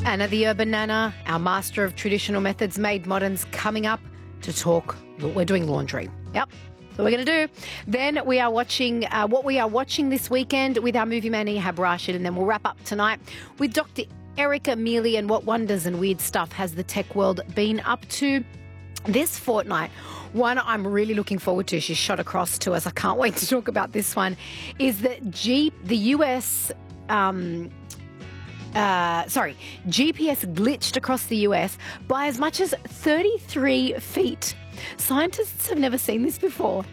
Anna the Urban Nana, our master of traditional methods made moderns, coming up to talk. We're doing laundry. Yep. So we're going to do. Then we are watching what we are watching this weekend with our movie man Ehab Rashid, and then we'll wrap up tonight with Dr. Erica Mealy and what wonders and weird stuff has the tech world been up to this fortnight. One I'm really looking forward to, she's shot across to us, I can't wait to talk about this one, is that the US, GPS glitched across the US by as much as 33 feet. Scientists have never seen this before.